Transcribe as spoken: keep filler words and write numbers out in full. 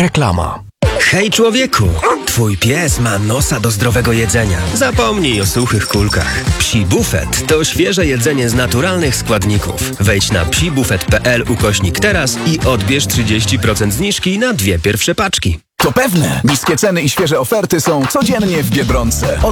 Reklama. Hej człowieku, twój pies ma nosa do zdrowego jedzenia. Zapomnij o suchych kulkach. Psi Buffet to świeże jedzenie z naturalnych składników. Wejdź na psibufet kropka p l ukośnik teraz i odbierz trzydzieści procent zniżki na dwie pierwsze paczki. To pewne, niskie ceny i świeże oferty są codziennie w Biedronce.